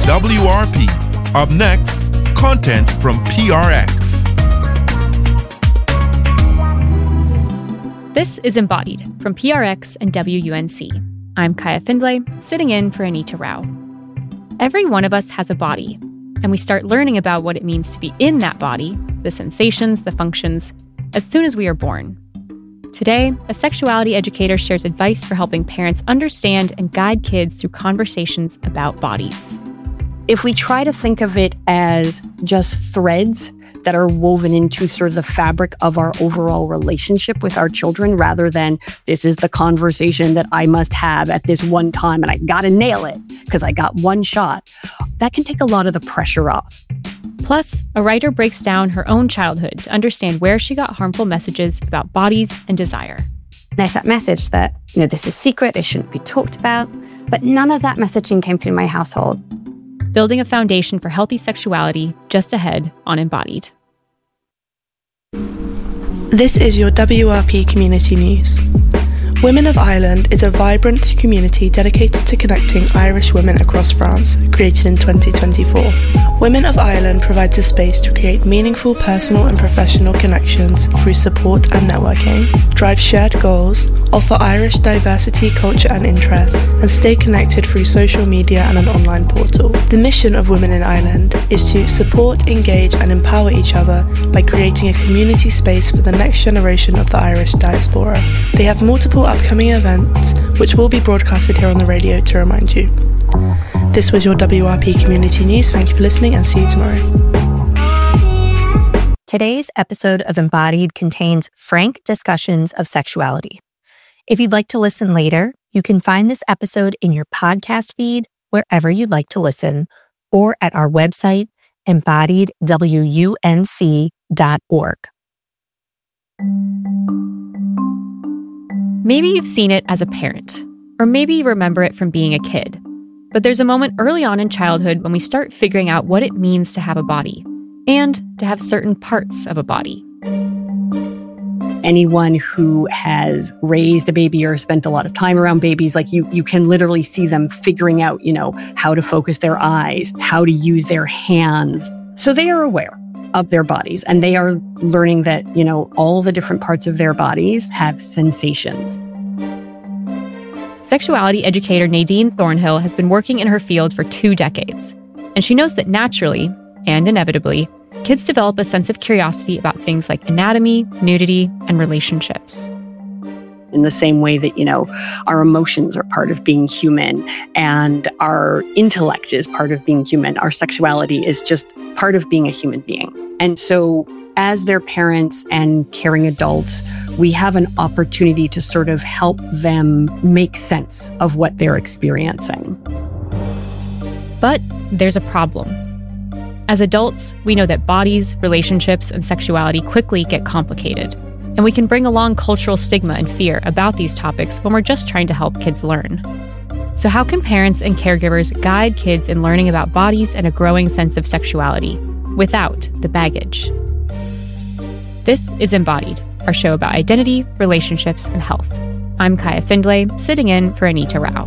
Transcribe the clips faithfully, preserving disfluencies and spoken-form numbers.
W R P. Up next, content from P R X. This is Embodied from P R X and W U N C. I'm Kaya Findlay, sitting in for Anita Rao. Every one of us has a body, and we start learning about what it means to be in that body, the sensations, the functions, as soon as we are born. Today, a sexuality educator shares advice for helping parents understand and guide kids through conversations about bodies. If we try to think of it as just threads that are woven into sort of the fabric of our overall relationship with our children, rather than this is the conversation that I must have at this one time and I gotta nail it because I got one shot, that can take a lot of the pressure off. Plus, a writer breaks down her own childhood to understand where she got harmful messages about bodies and desire. There's that message that, you know, this is secret, it shouldn't be talked about, but none of that messaging came through my household. Building a foundation for healthy sexuality, just ahead on Embodied. This is your W R P Community News. Women of Ireland is a vibrant community dedicated to connecting Irish women across France, created in twenty twenty-four. Women of Ireland provides a space to create meaningful personal and professional connections through support and networking, drive shared goals, offer Irish diversity, culture and interest, and stay connected through social media and an online portal. The mission of Women in Ireland is to support, engage and empower each other by creating a community space for the next generation of the Irish diaspora. They have multiple upcoming events, which will be broadcasted here on the radio to remind you. This was your W R P Community News. Thank you for listening and see you tomorrow. Today's episode of Embodied contains frank discussions of sexuality. If you'd like to listen later, you can find this episode in your podcast feed, wherever you'd like to listen, or at our website, embodied w u n c dot org. Maybe you've seen it as a parent, or maybe you remember it from being a kid. But there's a moment early on in childhood when we start figuring out what it means to have a body, and to have certain parts of a body. Anyone who has raised a baby or spent a lot of time around babies, like you, you can literally see them figuring out, you know, how to focus their eyes, how to use their hands. So they are aware of their bodies, and they are learning that, you know, all the different parts of their bodies have sensations. Sexuality educator Nadine Thornhill has been working in her field for two decades, and she knows that naturally, and inevitably, kids develop a sense of curiosity about things like anatomy, nudity, and relationships. In the same way that, you know, our emotions are part of being human and our intellect is part of being human, our sexuality is just part of being a human being. And so as their parents and caring adults, we have an opportunity to sort of help them make sense of what they're experiencing. But there's a problem. As adults, we know that bodies, relationships, and sexuality quickly get complicated. And we can bring along cultural stigma and fear about these topics when we're just trying to help kids learn. So how can parents and caregivers guide kids in learning about bodies and a growing sense of sexuality without the baggage? This is Embodied, our show about identity, relationships, and health. I'm Kaya Findlay, sitting in for Anita Rao.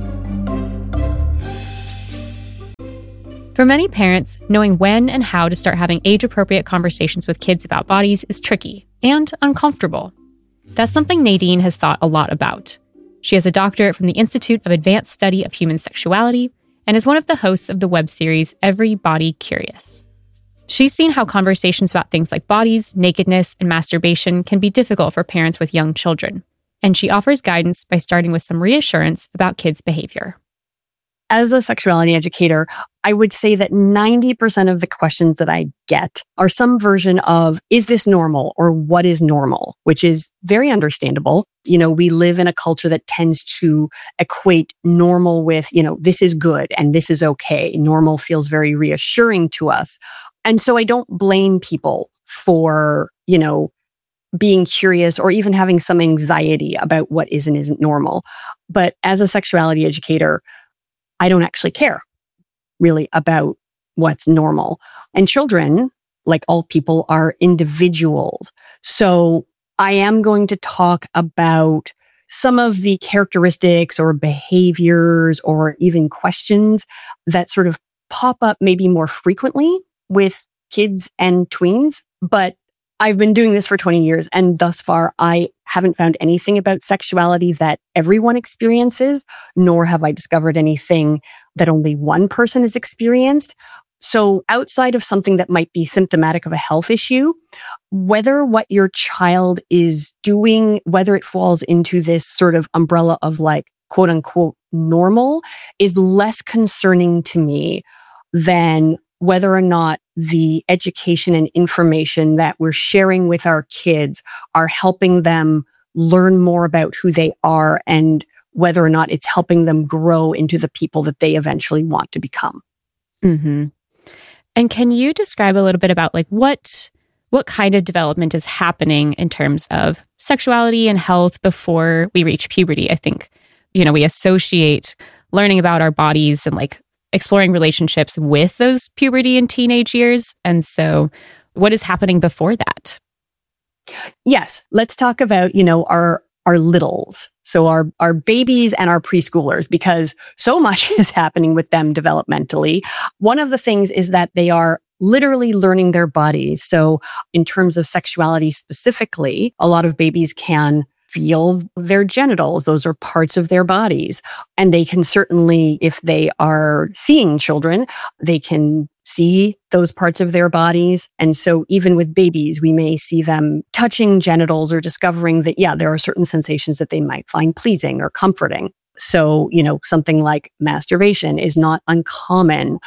For many parents, knowing when and how to start having age-appropriate conversations with kids about bodies is tricky and uncomfortable. That's something Nadine has thought a lot about. She has a doctorate from the Institute of Advanced Study of Human Sexuality and is one of the hosts of the web series Every Body Curious. She's seen how conversations about things like bodies, nakedness, and masturbation can be difficult for parents with young children, and she offers guidance by starting with some reassurance about kids' behavior. As a sexuality educator, I would say that ninety percent of the questions that I get are some version of, is this normal, or what is normal, which is very understandable. You know, we live in a culture that tends to equate normal with, you know, this is good and this is okay. Normal feels very reassuring to us. And so I don't blame people for, you know, being curious or even having some anxiety about what is and isn't normal. But as a sexuality educator, I don't actually care really about what's normal. And children, like all people, are individuals. So I am going to talk about some of the characteristics or behaviors or even questions that sort of pop up maybe more frequently with kids and tweens, but I've been doing this for twenty years, and thus far, I haven't found anything about sexuality that everyone experiences, nor have I discovered anything that only one person has experienced. So outside of something that might be symptomatic of a health issue, whether what your child is doing, whether it falls into this sort of umbrella of like, quote unquote, normal, is less concerning to me than whether or not the education and information that we're sharing with our kids are helping them learn more about who they are and whether or not it's helping them grow into the people that they eventually want to become. Mm-hmm. And can you describe a little bit about like what what kind of development is happening in terms of sexuality and health before we reach puberty? I think, you know, we associate learning about our bodies and like exploring relationships with those puberty and teenage years. And so what is happening before that? Yes. Let's talk about, you know, our, our littles. So our, our babies and our preschoolers, because so much is happening with them developmentally. One of the things is that they are literally learning their bodies. So in terms of sexuality specifically, a lot of babies can feel their genitals. Those are parts of their bodies. And they can certainly, if they are seeing children, they can see those parts of their bodies. And so even with babies, we may see them touching genitals or discovering that, yeah, there are certain sensations that they might find pleasing or comforting. So, you know, something like masturbation is not uncommon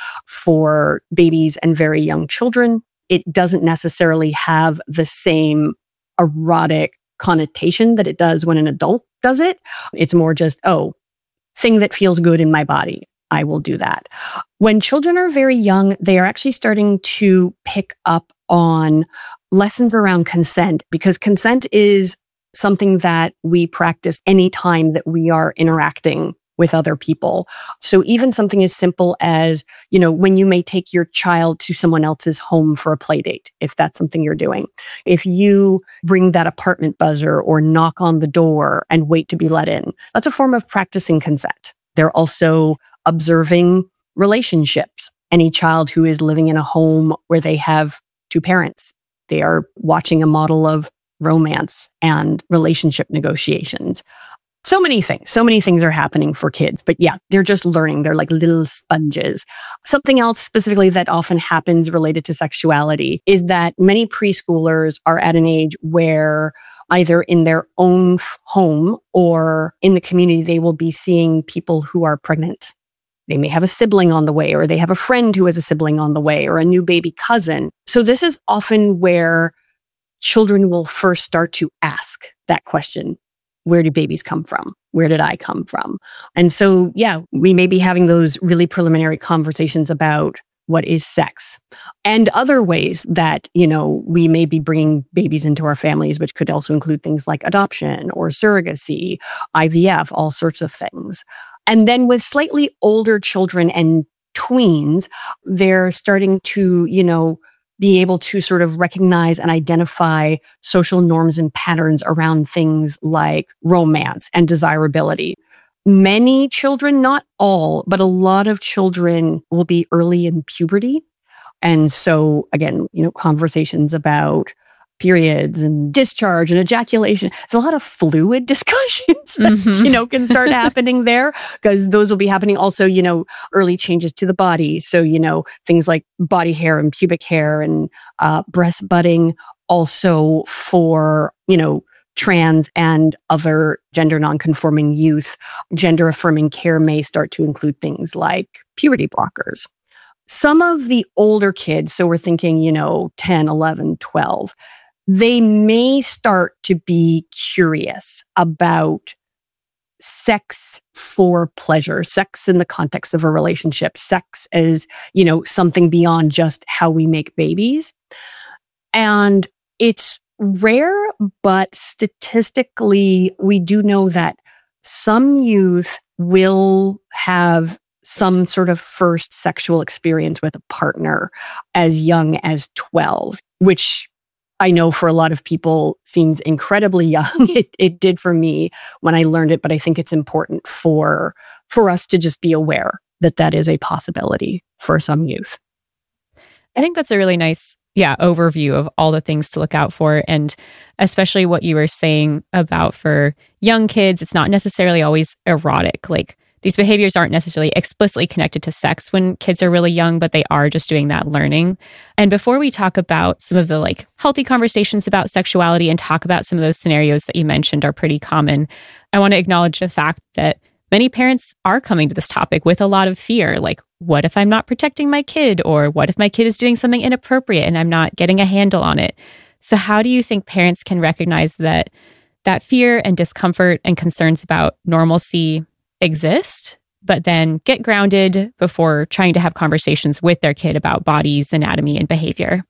for babies and very young children. It doesn't necessarily have the same erotic connotation that it does when an adult does it. It's more just, oh, thing that feels good in my body. I will do that. When children are very young, they are actually starting to pick up on lessons around consent, because consent is something that we practice anytime that we are interacting with other people. So even something as simple as, you know, when you may take your child to someone else's home for a play date, if that's something you're doing. If you ring that apartment buzzer or knock on the door and wait to be let in, that's a form of practicing consent. They're also observing relationships. Any child who is living in a home where they have two parents, they are watching a model of romance and relationship negotiations. So many things, so many things are happening for kids, but yeah, they're just learning. They're like little sponges. Something else specifically that often happens related to sexuality is that many preschoolers are at an age where either in their own home or in the community, they will be seeing people who are pregnant. They may have a sibling on the way, or they have a friend who has a sibling on the way, or a new baby cousin. So this is often where children will first start to ask that question. Where do babies come from? Where did I come from? And so, yeah, we may be having those really preliminary conversations about what is sex and other ways that, you know, we may be bringing babies into our families, which could also include things like adoption or surrogacy, I V F, all sorts of things. And then with slightly older children and tweens, they're starting to, you know, be able to sort of recognize and identify social norms and patterns around things like romance and desirability. Many children, not all, but a lot of children will be early in puberty. And so again, you know, conversations about periods and discharge and ejaculation. It's a lot of fluid discussions that, mm-hmm. you know, can start happening there, because those will be happening also, you know, early changes to the body. So, you know, things like body hair and pubic hair and uh, breast budding, also for, you know, trans and other gender nonconforming youth. Gender affirming care may start to include things like puberty blockers. Some of the older kids, so we're thinking, you know, ten, eleven, twelve, they may start to be curious about sex for pleasure, sex in the context of a relationship, sex as, you know, something beyond just how we make babies. And it's rare, but statistically, we do know that some youth will have some sort of first sexual experience with a partner as young as twelve, which I know for a lot of people seems incredibly young. It, it did for me when I learned it, but I think it's important for, for us to just be aware that that is a possibility for some youth. I think that's a really nice, yeah, overview of all the things to look out for. And especially what you were saying about for young kids, it's not necessarily always erotic. Like these behaviors aren't necessarily explicitly connected to sex when kids are really young, but they are just doing that learning. And before we talk about some of the like healthy conversations about sexuality and talk about some of those scenarios that you mentioned are pretty common, I want to acknowledge the fact that many parents are coming to this topic with a lot of fear. Like, what if I'm not protecting my kid? Or what if my kid is doing something inappropriate and I'm not getting a handle on it? So how do you think parents can recognize that that fear and discomfort and concerns about normalcy exist, but then get grounded before trying to have conversations with their kid about bodies, anatomy, and behavior?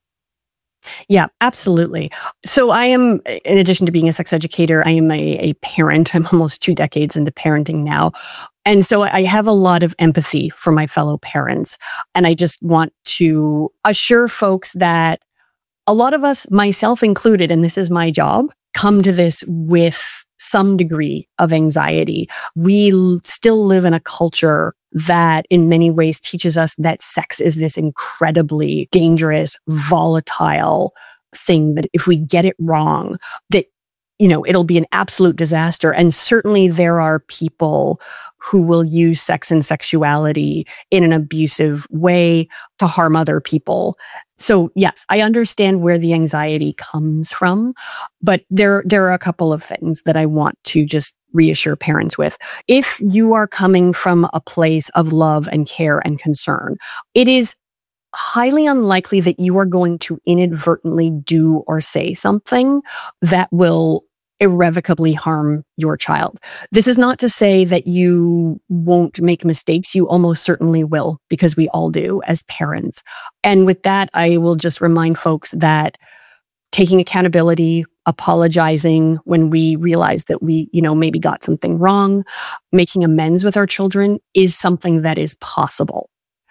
Yeah, absolutely. So I am, in addition to being a sex educator, I am a, a parent. I'm almost two decades into parenting now. And so I have a lot of empathy for my fellow parents. And I just want to assure folks that a lot of us, myself included, and this is my job, come to this with some degree of anxiety. We l- still live in a culture that in many ways teaches us that sex is this incredibly dangerous, volatile thing that if we get it wrong, that, you know, it'll be an absolute disaster. And certainly there are people who will use sex and sexuality in an abusive way to harm other people. So yes, I understand where the anxiety comes from, but there, there are a couple of things that I want to just reassure parents with. If you are coming from a place of love and care and concern, it is highly unlikely that you are going to inadvertently do or say something that will irrevocably harm your child. This is not to say that you won't make mistakes. You almost certainly will, because we all do as parents. And with that, I will just remind folks that taking accountability, apologizing when we realize that we, you know, maybe got something wrong, making amends with our children is something that is possible.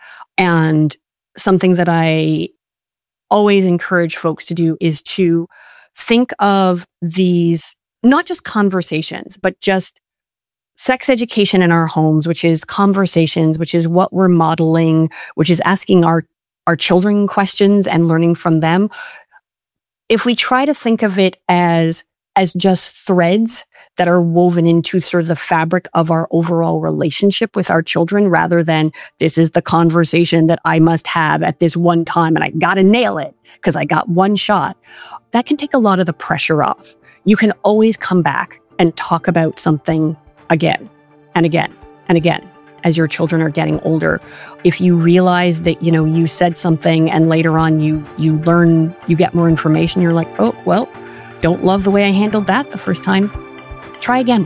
And something that I always encourage folks to do is to think of these, not just conversations, but just sex education in our homes, which is conversations, which is what we're modeling, which is asking our, our children questions and learning from them. If we try to think of it as, as just threads that are woven into sort of the fabric of our overall relationship with our children, rather than this is the conversation that I must have at this one time and I gotta nail it because I got one shot, that can take a lot of the pressure off. You can always come back and talk about something again and again and again as your children are getting older. If you realize that, you know, you said something and later on you you learn, you get more information, you're like, oh, well, don't love the way I handled that the first time. Try again.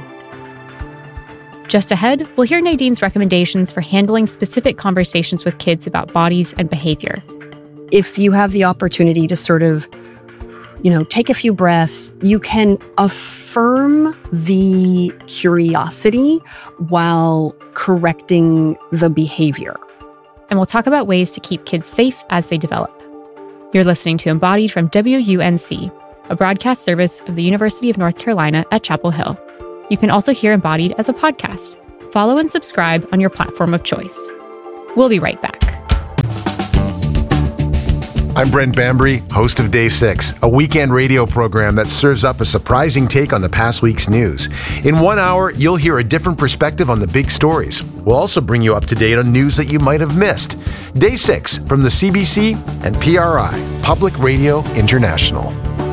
Just ahead, we'll hear Nadine's recommendations for handling specific conversations with kids about bodies and behavior. If you have the opportunity to sort of, you know, take a few breaths, you can affirm the curiosity while correcting the behavior. And we'll talk about ways to keep kids safe as they develop. You're listening to Embodied from W U N C, a broadcast service of the University of North Carolina at Chapel Hill. You can also hear Embodied as a podcast. Follow and subscribe on your platform of choice. We'll be right back. I'm Brent Bambry, host of Day six, a weekend radio program that serves up a surprising take on the past week's news. In one hour, you'll hear a different perspective on the big stories. We'll also bring you up to date on news that you might have missed. Day six from the C B C and P R I, Public Radio International.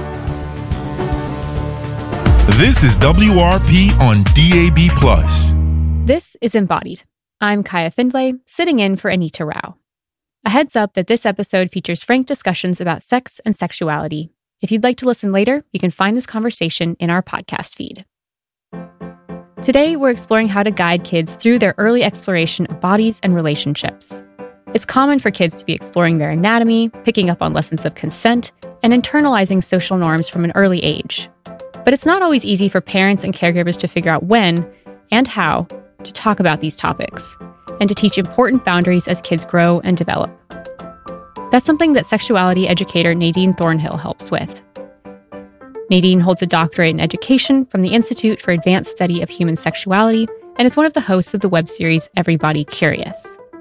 This is W R P on D A B plus. This is Embodied. I'm Kaya Findlay, sitting in for Anita Rao. A heads up that this episode features frank discussions about sex and sexuality. If you'd like to listen later, you can find this conversation in our podcast feed. Today, we're exploring how to guide kids through their early exploration of bodies and relationships. It's common for kids to be exploring their anatomy, picking up on lessons of consent, and internalizing social norms from an early age. But it's not always easy for parents and caregivers to figure out when and how to talk about these topics, and to teach important boundaries as kids grow and develop. That's something that sexuality educator Nadine Thornhill helps with. Nadine holds a doctorate in education from the Institute for Advanced Study of Human Sexuality and is one of the hosts of the web series Everybody Curious.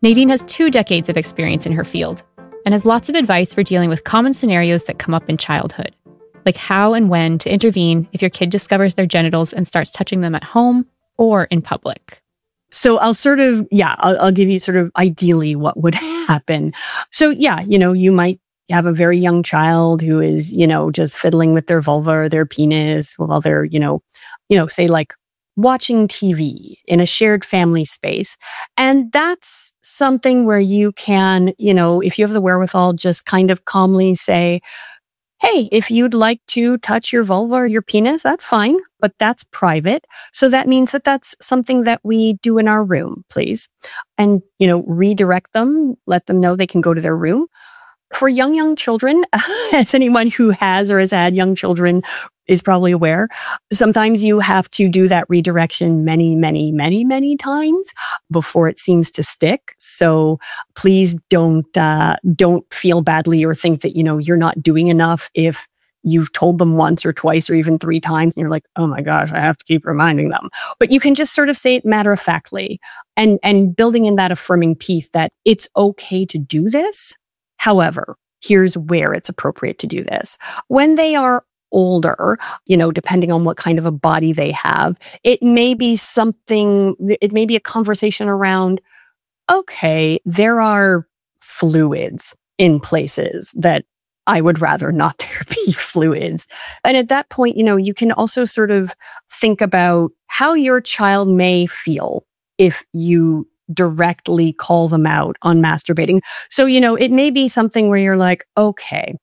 Nadine has two decades of experience in her field and has lots of advice for dealing with common scenarios that come up in childhood, like how and when to intervene if your kid discovers their genitals and starts touching them at home or in public. So I'll sort of, yeah, I'll, I'll give you sort of ideally what would happen. So yeah, you know, you might have a very young child who is, you know, just fiddling with their vulva or their penis while they're, you know, you know, say like watching T V in a shared family space. And that's something where you can, you know, if you have the wherewithal, just kind of calmly say, hey, if you'd like to touch your vulva or your penis, that's fine, but that's private. So that means that that's something that we do in our room, please. And, you know, redirect them, let them know they can go to their room. For young, young children, as anyone who has or has had young children is probably aware, sometimes you have to do that redirection many, many, many, many times before it seems to stick. So please don't uh, don't feel badly or think that, you know, you're not doing enough if you've told them once or twice or even three times and you're like, oh my gosh, I have to keep reminding them. But you can just sort of say it matter-of-factly and, and building in that affirming piece that it's okay to do this. However, here's where it's appropriate to do this. When they are older, you know, depending on what kind of a body they have, it may be something, it may be a conversation around, okay, there are fluids in places that I would rather not there be fluids. And at that point, you know, you can also sort of think about how your child may feel if you directly call them out on masturbating. So, you know, it may be something where you're like, okay,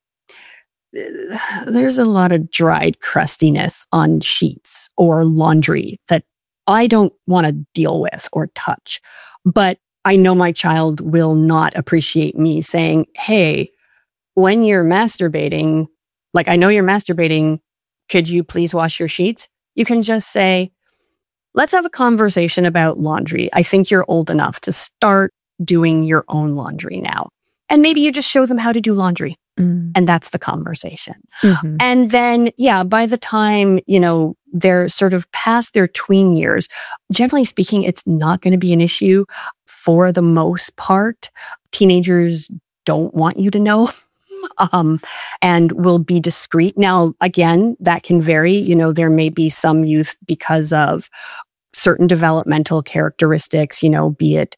there's a lot of dried crustiness on sheets or laundry that I don't want to deal with or touch. But I know my child will not appreciate me saying, hey, when you're masturbating, like I know you're masturbating, could you please wash your sheets? You can just say, let's have a conversation about laundry. I think you're old enough to start doing your own laundry now. And maybe you just show them how to do laundry. Mm. And that's the conversation. Mm-hmm. And then, yeah, by the time, you know, they're sort of past their tween years, generally speaking, it's not going to be an issue for the most part. Teenagers don't want you to know. Um, and will be discreet. Now, again, that can vary. You know, there may be some youth because of certain developmental characteristics, you know, be it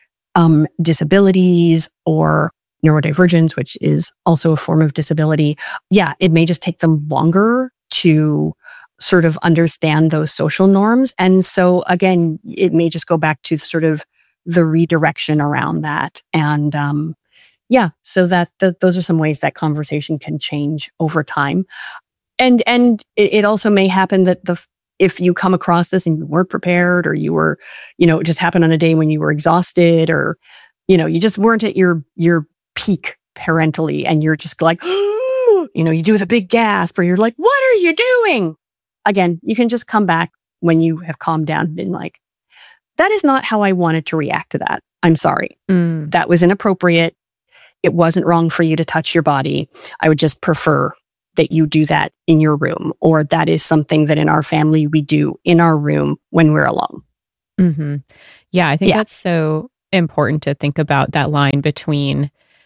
um, disabilities or neurodivergence, which is also a form of disability. Yeah, it may just take them longer to sort of understand those social norms. And so, again, it may just go back to sort of the redirection around that. And, um, Yeah, so that th- those are some ways that conversation can change over time, and and it, it also may happen that the if you come across this and you weren't prepared, or you were, you know, it just happened on a day when you were exhausted, or you know, you just weren't at your your peak parentally, and you're just like, you know, you do the big gasp, or you're like, "What are you doing?" Again, you can just come back when you have calmed down and been like, "That is not how I wanted to react to that. I'm sorry. Mm. That was inappropriate. It wasn't wrong for you to touch your body. I would just prefer that you do that in your room, or that is something that in our family we do in our room when we're alone." Mm-hmm. Yeah, I think yeah. that's so important to think about that line between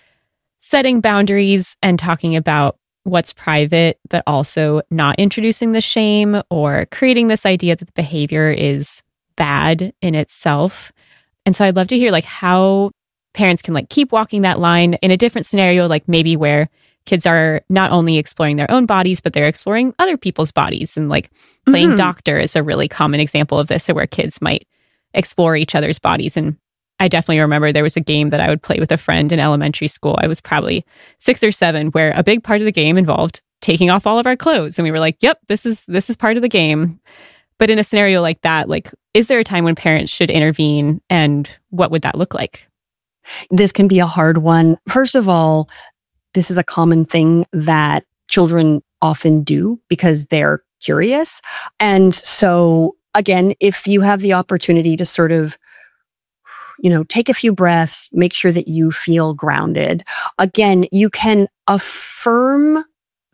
setting boundaries and talking about what's private, but also not introducing the shame or creating this idea that the behavior is bad in itself. And so I'd love to hear like how parents can like keep walking that line in a different scenario, like maybe where kids are not only exploring their own bodies, but they're exploring other people's bodies. And like playing mm-hmm. doctor is a really common example of this, or where kids might explore each other's bodies. And I definitely remember there was a game that I would play with a friend in elementary school. I was probably six or seven, where a big part of the game involved taking off all of our clothes. And we were like, yep, this is this is part of the game. But in a scenario like that, like, is there a time when parents should intervene, and what would that look like? This can be a hard one. First of all, this is a common thing that children often do because they're curious. And so, again, if you have the opportunity to sort of, you know, take a few breaths, make sure that you feel grounded. Again, you can affirm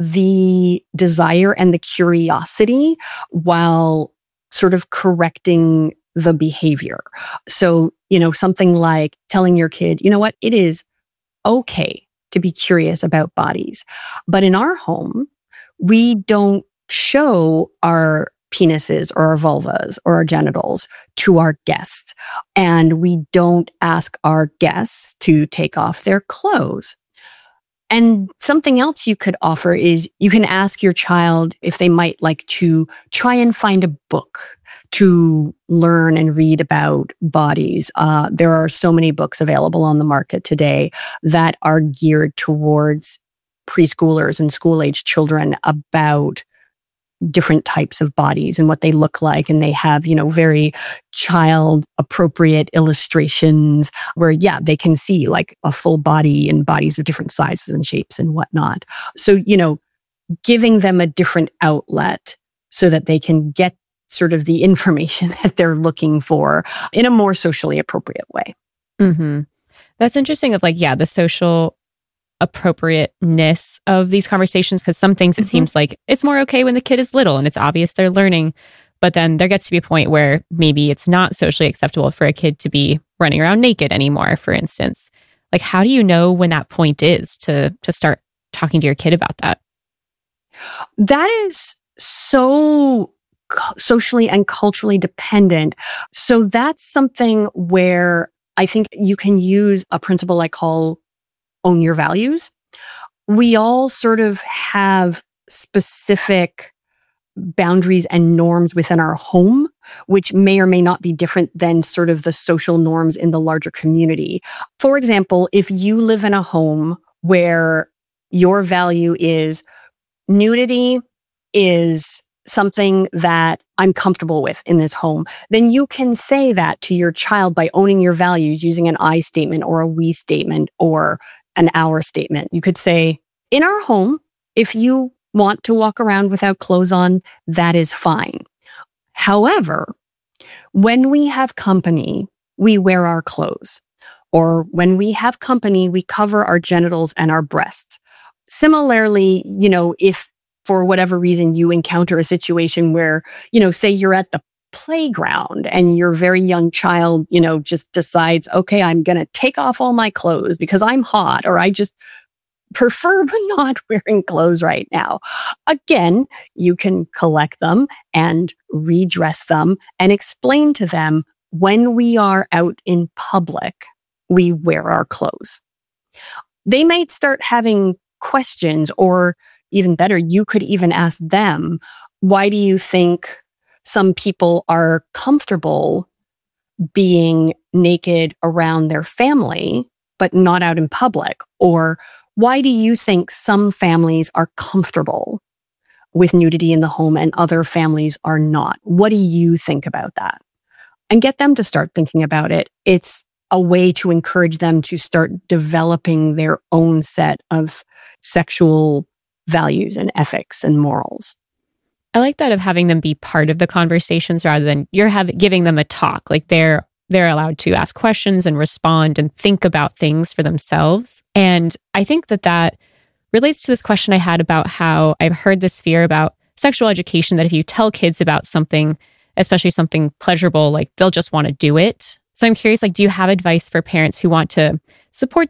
the desire and the curiosity while sort of correcting the behavior. So, you know, something like telling your kid, you know what, it is okay to be curious about bodies. But in our home, we don't show our penises or our vulvas or our genitals to our guests. And we don't ask our guests to take off their clothes. And something else you could offer is you can ask your child if they might like to try and find a book to learn and read about bodies. Uh, there are so many books available on the market today that are geared towards preschoolers and school-age children about different types of bodies and what they look like. And they have, you know, very child appropriate illustrations where, yeah, they can see like a full body and bodies of different sizes and shapes and whatnot. So, you know, giving them a different outlet so that they can get sort of the information that they're looking for in a more socially appropriate way. Mm-hmm. That's interesting of like, yeah, the social appropriateness of these conversations, because some things it mm-hmm. seems like it's more okay when the kid is little and it's obvious they're learning, but then there gets to be a point where maybe it's not socially acceptable for a kid to be running around naked anymore, for instance. Like, how do you know when that point is to to start talking to your kid about that? That is so socially and culturally dependent. So that's something where I think you can use a principle I call own your values. We all sort of have specific boundaries and norms within our home, which may or may not be different than sort of the social norms in the larger community. For example, if you live in a home where your value is nudity is something that I'm comfortable with in this home, then you can say that to your child by owning your values using an I statement or a we statement or an our statement. You could say, in our home, if you want to walk around without clothes on, that is fine. However, when we have company, we wear our clothes. Or when we have company, we cover our genitals and our breasts. Similarly, you know, if for whatever reason you encounter a situation where, you know, say you're at the playground and your very young child, you know, just decides, okay, I'm going to take off all my clothes because I'm hot, or I just prefer not wearing clothes right now. Again, you can collect them and redress them and explain to them when we are out in public, we wear our clothes. They might start having questions, or even better, you could even ask them, why do you think some people are comfortable being naked around their family, but not out in public? Or why do you think some families are comfortable with nudity in the home and other families are not? What do you think about that? And get them to start thinking about it. It's a way to encourage them to start developing their own set of sexual values and ethics and morals. I like that of having them be part of the conversations rather than you're having giving them a talk. Like they're they're allowed to ask questions and respond and think about things for themselves. And I think that that relates to this question I had about how I've heard this fear about sexual education, that if you tell kids about something, especially something pleasurable, like they'll just want to do it. So I'm curious, like, do you have advice for parents who want to support